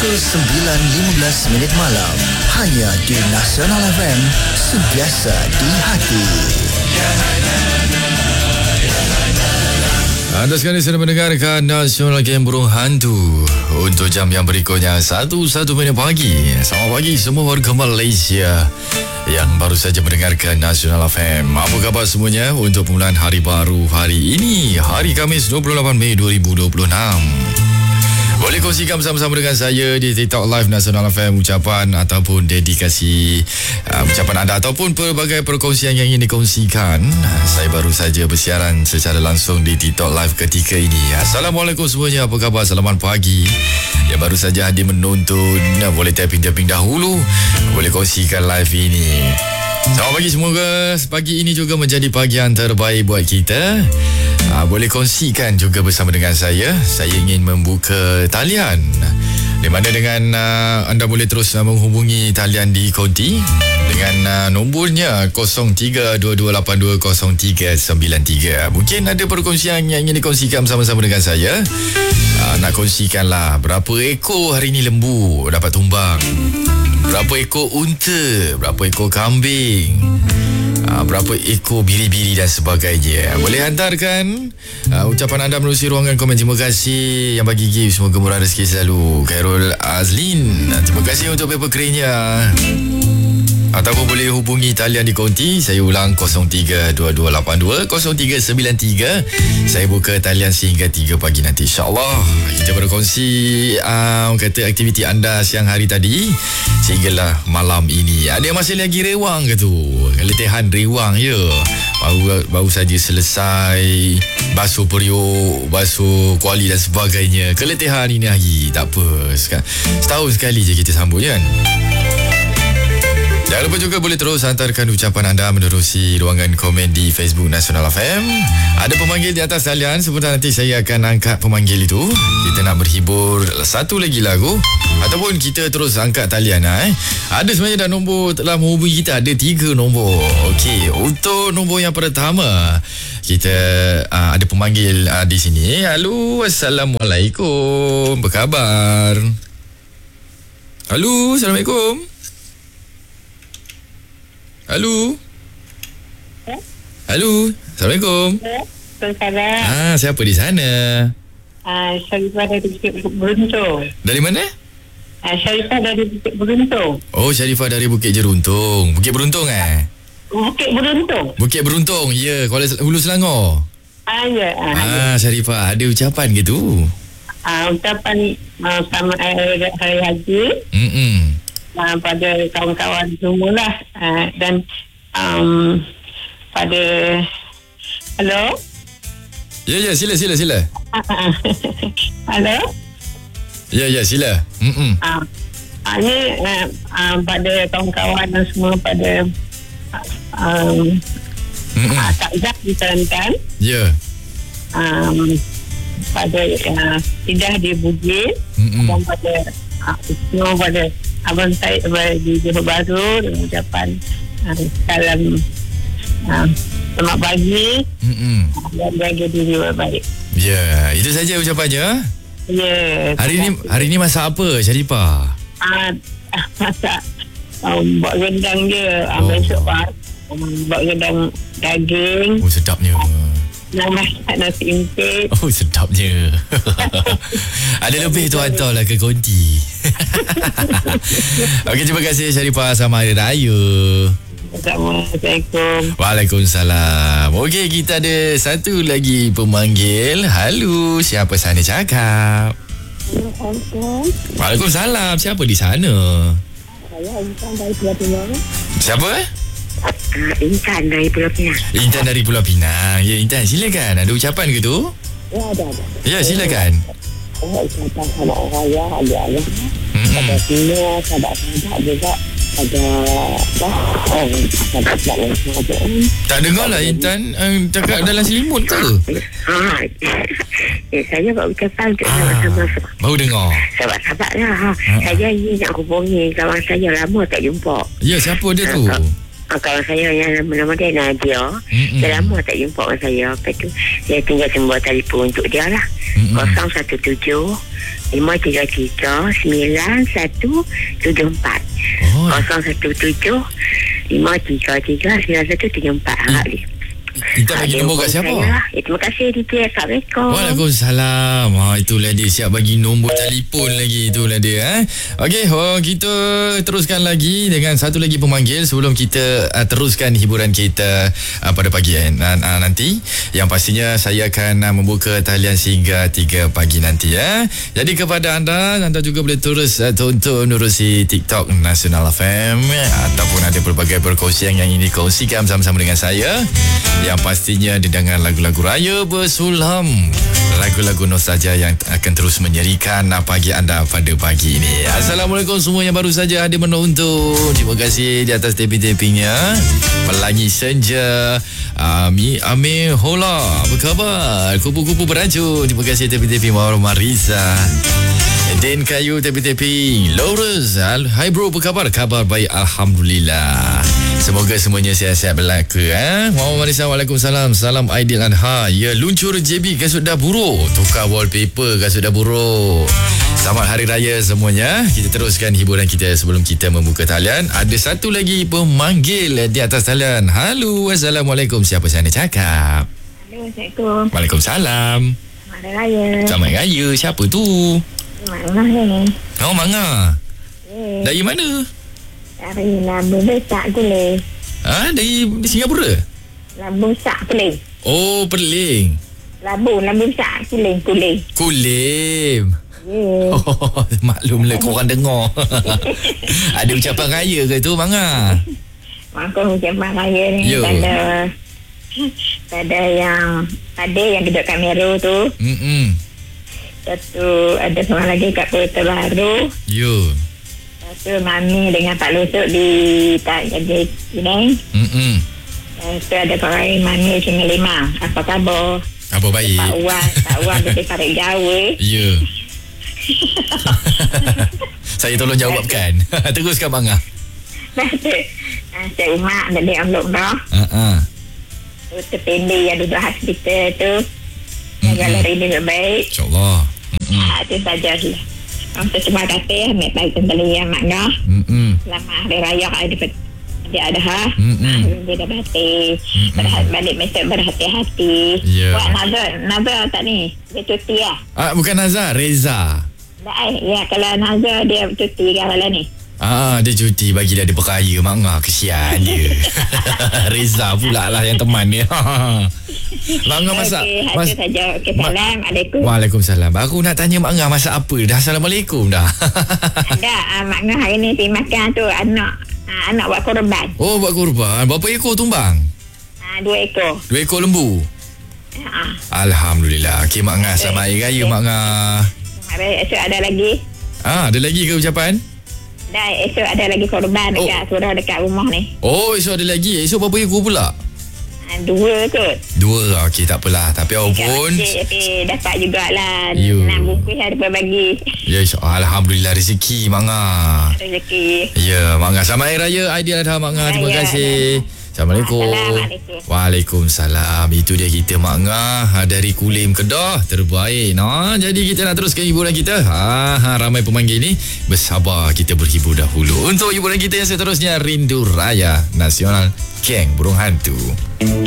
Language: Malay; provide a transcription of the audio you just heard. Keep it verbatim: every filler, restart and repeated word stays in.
pukul sembilan lima belas minit malam. Hanya di Nasional F M, sentiasa di hati. Anda sekarang sedang mendengarkan Nasional Game Burung Hantu untuk jam yang berikutnya satu satu minit pagi. Selamat pagi semua warga Malaysia yang baru saja mendengarkan Nasional F M. Apa khabar semuanya untuk permulaan hari baru hari ini, hari Khamis dua puluh lapan Mei dua ribu dua puluh enam. Boleh kongsikan bersama-sama dengan saya di TikTok Live Nasional F M ucapan ataupun dedikasi uh, ucapan anda ataupun pelbagai perkongsian yang ingin dikongsikan. Saya baru saja bersiaran secara langsung di TikTok Live ketika ini. Assalamualaikum semuanya, apa khabar? Selamat pagi. Yang baru saja hadir menonton, boleh tapping-tapping dahulu, boleh kongsikan live ini. Selamat pagi, semoga pagi ini juga menjadi pagi yang terbaik buat kita. Uh, boleh kongsikan juga bersama dengan saya. Saya ingin membuka talian di mana dengan uh, anda boleh terus uh, menghubungi talian di Konti dengan uh, nombornya kosong tiga dua dua lapan dua kosong tiga sembilan tiga. Mungkin ada perkongsian yang ingin dikongsikan bersama-sama dengan saya. Uh, nak kongsikanlah berapa ekor hari ini lembu dapat tumbang, berapa ekor unta, berapa ekor kambing, Uh, berapa ekor biri-biri dan sebagainya. Boleh hantarkan uh, ucapan anda melalui ruangan komen. Terima kasih yang bagi gift, semoga murah rezeki selalu. Khairul Azlin, terima kasih untuk paper crane-nya. Ataupun boleh hubungi talian di Konti. Saya ulang kosong tiga dua dua lapan dua kosong tiga sembilan tiga. Saya buka talian sehingga tiga pagi nanti, InsyaAllah. Kita berkongsi uh, kata aktiviti anda siang hari tadi sehinggalah malam ini. Ada yang masih lagi rewang ke tu? Keletihan rewang ya. Baru, baru saja selesai basuh periuk, basuh kuali dan sebagainya. Keletihan ini lagi. Tak apa, setahun sekali je kita sambut kan. Jangan lupa juga boleh terus hantarkan ucapan anda menerusi ruangan komen di Facebook Nasional F M. Ada pemanggil di atas talian. Sebentar nanti saya akan angkat pemanggil itu. Kita nak berhibur satu lagi lagu ataupun kita terus angkat talian. Eh. Ada sebenarnya dah nombor telah menghubungi kita. Ada tiga nombor. Okey, untuk nombor yang pertama kita uh, ada pemanggil uh, di sini. Halo, Assalamualaikum. Apa khabar? Halo, Assalamualaikum. Halo. Eh? Halo. Assalamualaikum. Assalamualaikum. Ah, siapa di sana? Ah, Syarifah dari Bukit Beruntung. Dari mana? Ah, Syarifah dari Bukit Beruntung. Oh, Syarifah dari Bukit Jeruntung. Bukit Beruntung eh? Bukit Beruntung. Bukit Beruntung. Ya, Kuala Hulu Selangor. Ah, ya. Ah, Ah, Syarifah, ada ucapan ke tu? ah ucapan uh, sama hari haji. Hmm. Uh, pada kawan-kawan semua lah. Uh, dan um, pada hello. Ya, ya, sila, sila, sila. Hello. Ya, ya, sila. Hmm. Uh, uh, ini uh, uh, pada kawan-kawan dan semua pada um, Hmm. uh, takzah di Kelantan. Ya. Um, pada uh, Idah di Bugis. Hmm. Dan pada uh, semua pada Abang Syed di Johor Bahru dengan ucapan uh, salam uh, selamat pagi. Hmm. Dan jaga diri baik-baik. Ya, itu saja ucapannya. Ya. Hari ini hari ini masak apa, Syarifah? Ah, uh, masak um, buat rendang je. Uh, Oh. Besok um, buat rendang daging. Oh, sedapnya. Nak masak nasi impit. Oh, sedapnya. Ada lebih tu hantarlah ke Konti. Okey, terima kasih Syarifah. Selamat Hari Raya. Assalamualaikum. Waalaikumsalam. Okey, kita ada satu lagi pemanggil. Halo, siapa sana cakap? Assalamualaikum. Waalaikumsalam. Siapa di sana? Saya Intan dari Pulau Pinang. Siapa? Uh, Intan dari Pulau Pinang. Intan dari Pulau Pinang. Ya, Intan, silakan. Ada ucapan ke tu? Ya, ada, ada. Ya, silakan. Saya ucapan selamat raya adik-adik. Hmm. Pada semua sahabat-sahabat juga. Pada apa? Oh, sahabat-sahabat yang sahabat. Tak dengar lah Intan uh, cakap dalam selimut ke? Ha. Eh, saya buat ucapan untuk Ah, sahabat-sahabat. baru dengar. Sahabat-sahabat lah. Ha. Ah. Saya ni nak hubungi kawan saya lama tak jumpa. Ya, siapa dia tu? Ah, uh, kawan saya yang nama dia Nadia. Mm-mm. Dah lama tak jumpa dengan saya. Lepas tu saya tinggal semua telefon untuk dia lah. Mm-mm. kosong satu tujuh lima tiga tiga sembilan satu tujuh empat. Oh. kosong satu tujuh lima tiga tiga sembilan satu tujuh empat. Harap dia. Kita bagi nombor kat siapa? Eh, terima kasih D J. Assalamualaikum. Waalaikumsalam. Ha, itulah dia, siap bagi nombor telefon lagi. Itulah dia. Eh. Okey, oh, kita teruskan lagi dengan satu lagi pemanggil sebelum kita uh, teruskan hiburan kita uh, pada pagi eh, uh, uh, nanti. Yang pastinya saya akan uh, membuka talian sehingga tiga pagi nanti. Eh. Jadi kepada anda, anda juga boleh terus uh, tonton menerusi TikTok Nasional F M eh, ataupun ada pelbagai perkongsian yang ingin dikongsikan bersama-sama dengan saya. Yang pastinya didengar lagu-lagu raya bersulam, lagu-lagu nostalgia yang akan terus menyerikan pagi anda pada pagi ini. Assalamualaikum semua yang baru saja hadir menonton. Terima kasih di atas taping-tapingnya. Pelangi Senja, Ami Ami Hola, apa khabar? Kupu-kupu beracun. Terima kasih taping-taping Mawar Marisa. Den Kayu taping-taping Lawrence. Hai bro, apa khabar? Khabar baik, Alhamdulillah. Semoga semuanya sihat-sihat belaka. Eh? Muhammad Marisa, Waalaikumsalam. Salam Aidil Adha. Ya, luncur J B kasut dah buruk. Tukar wallpaper kasut dah buruk. Selamat Hari Raya semuanya. Kita teruskan hiburan kita sebelum kita membuka talian. Ada satu lagi pemanggil di atas talian. Halo, Assalamualaikum. Siapa saya nak cakap? Halo, Assalamualaikum. Waalaikumsalam. Selamat Hari Raya. Selamat Raya. Siapa tu? Mana ni? Oh, Manga. Eh, Dari mana? dari Labu Besar Kuling. Ha, dari Singapura? Labu Besar Kuling. Oh, Perling. Labu, Labu Besar Kuling, Kuling. Kulim. Yeah. Oh, maklumlah korang dengar. Ada ucapan raya ke tu, Manga? Maka ucapan raya ni Yo. pada pada yang ada yang duduk kat Meru tu. Mm-mm. Satu ada seorang lagi kat Kota Baru. Yo. Satu Mami dengan Pak Lusuk di tak jadi Penang. Mm-mm. Satu ada seorang Mami Sungai Limau. Apa khabar? Apa baik? Pak Wan, Pak Wan dari Tarik Jawa. Ya. Saya tolong jawabkan. Teruskan, Manga. Cik Umar dari Amlok dah. Uh-uh. Terpendek yang duduk hospital tu. Mm-mm. Jaga lari dia baik. InsyaAllah. Mm-mm. Ha, itu sajalah. Terima kasih. Ambil baik kembali yang makna. Mm-mm. Selamat Hari Raya Aidil Dia ada ha. Mm-mm. Dia dah balik. Berhati balik mesej berhati-hati. Ya. Buat Nazar, Nazar tak ni? Dia cuti lah. Ah, bukan Nazar, Reza. Tak eh. Ya, kalau Nazar dia cuti kan malam ni. Ah, dia cuti bagi dia ada berkaya, Manga. Kesian dia. Reza pula lah yang teman dia. Manga masak. Okey, Mas- itu saja. Okey, Assalamualaikum. Waalaikumsalam. Baru nak tanya Manga masak apa. Dah Assalamualaikum dah. Ada uh, makna hari ni pergi makan tu anak uh, anak buat korban. Oh, buat korban. Berapa ekor tumbang? Uh, dua ekor. Dua ekor lembu. Uh, Alhamdulillah. Okey, Mak Ngah. Selamat Hari Raya, Mak Ngah. hari esok ada lagi. Ah, ada lagi ke ucapan? Dah esok ada lagi korban dekat oh. surau dekat rumah ni. Oh, esok ada lagi. Esok berapa ekor pula? Uh, dua kot. Dua. Okey, tak apalah. Tapi apapun. Tapi dapat jugalah. You. Nak bungkus ada berbagi. Ya, insya-Allah. Alhamdulillah rezeki, Mak Ngah. Rezeki. Ya, Mak Ngah. Selamat Hari Raya Aidil Adha, Mak Ngah. Terima Raya, kasih. Assalamualaikum. Assalamualaikum. Waalaikumsalam. Itu dia kita, Mak Ngah dari Kulim Kedah. Terbaik. No? Jadi kita nak teruskan hiburan kita. Ha, ha, ramai pemanggil ni. Bersabar, kita berhibur dahulu. Untuk hiburan kita yang seterusnya, Rindu Raya Nasional Geng Burung Hantu.